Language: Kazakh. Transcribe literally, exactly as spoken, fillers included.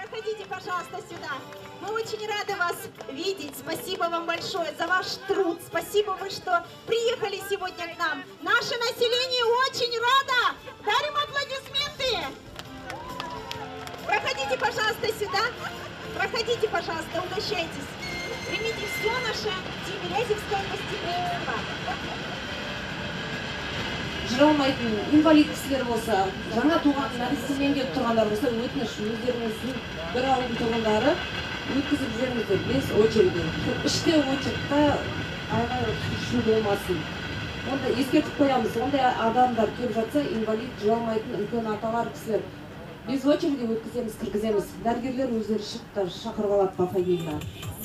Проходите, пожалуйста, сюда. Мы очень рады вас видеть. Спасибо вам большое за ваш труд. Спасибо вы, что приехали сегодня к нам. Наше население очень рада. Дарим аплодисменты. Проходите, пожалуйста, сюда. Проходите, пожалуйста, угощайтесь. Примите все наше Тимирязевское гостеприимство. Жыралмайтын инвалид кісілер болса, жаңа туған нәрестемен келіп тұрғандар болса, өтініш өздеріңіздің бір ауыл тұрғындары өткізіп жіберіңіздер бес очереди. Іште очередьта айға шу болмасын. Онда ескертіп қоямыз, ондай адамдар келіп жатса, инвалид жыралмайтын үлкен аталар кісілер без очереди өткіземіз, кіргіземіз. Дәрігерлер өздері шықта шақырып алады по фамилияға.